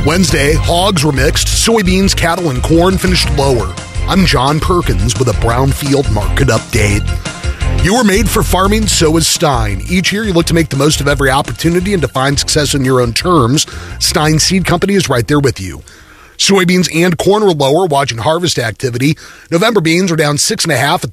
Wednesday, hogs were mixed. Soybeans, cattle, and corn finished lower. I'm John Perkins with a Brownfield market update. You were made for farming, so is Stein. Each year, you look to make the most of every opportunity and to find success on your own terms. Stein Seed Company is right there with you. Soybeans and corn were lower, watching harvest activity. November beans were down 6.5 at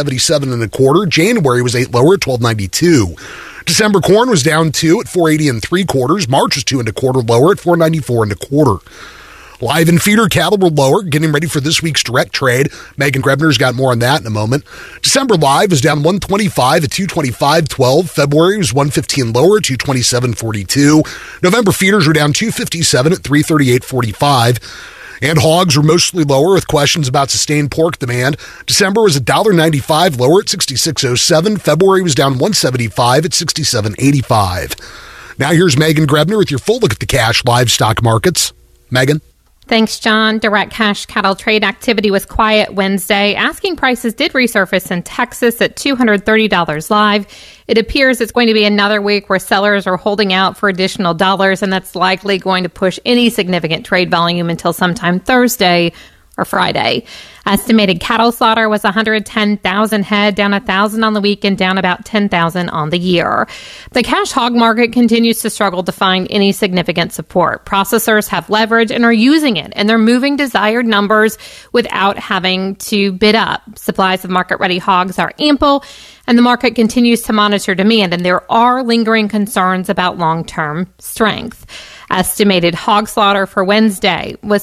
$12.77 January was 8 lower at $12.92. December corn was down 2 at $4.80 March was 2 1/4 lower at $4.94 Live and feeder cattle were lower, getting ready for this week's direct trade. Megan Grebner's got more on that in a moment. December live was down 125 at $225.12. February was 115 lower at $227.42. November feeders were down 257 at $338.45. And hogs were mostly lower with questions about sustained pork demand. December was $1.95 lower at $66.07. February was down $1.75 at $67.85. Now here's Megan Grebner with your full look at the cash livestock markets. Megan? Thanks, John. Direct cash cattle trade activity was quiet Wednesday. Asking prices did resurface in Texas at $230 live. It appears it's going to be another week where sellers are holding out for additional dollars, and that's likely going to push any significant trade volume until sometime Thursday or Friday. Estimated cattle slaughter was 110,000 head, down 1,000 on the week and down about 10,000 on the year. The cash hog market continues to struggle to find any significant support. Processors have leverage and are using it, and they're moving desired numbers without having to bid up. Supplies of market-ready hogs are ample, and the market continues to monitor demand, and there are lingering concerns about long-term strength. Estimated hog slaughter for Wednesday was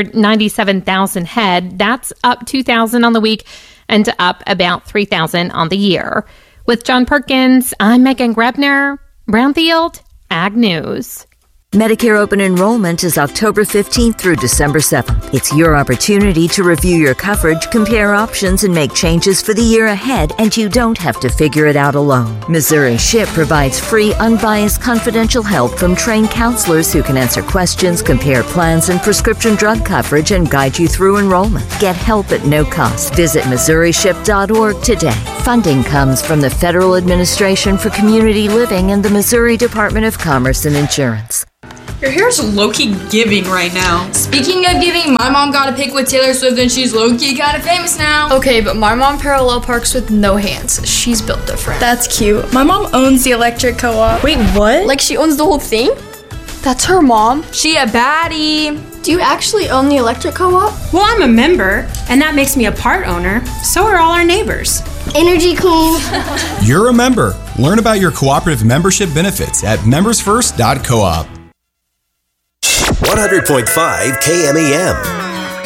497,000 head. That's up 2,000 on the week and up about 3,000 on the year. With John Perkins, I'm Megan Grebner, Brownfield Ag News. Medicare open enrollment is October 15th through December 7th. It's your opportunity to review your coverage, compare options, and make changes for the year ahead, and you don't have to figure it out alone. Missouri SHIP provides free, unbiased, confidential help from trained counselors who can answer questions, compare plans and prescription drug coverage, and guide you through enrollment. Get help at no cost. Visit MissouriSHIP.org today. Funding comes from the Federal Administration for Community Living and the Missouri Department of Commerce and Insurance. Your hair's low-key giving right now. Speaking of giving, my mom got a pic with Taylor Swift and she's low-key kind of famous now. Okay, but my mom parallel parks with no hands. She's built different. That's cute. My mom owns the electric co-op. Wait, what? Like she owns the whole thing? That's her mom? She a baddie. Do you actually own the electric co-op? Well, I'm a member, and that makes me a part owner. So are all our neighbors. Energy queen. You're a member. Learn about your cooperative membership benefits at membersfirst.coop. 100.5 KMEM.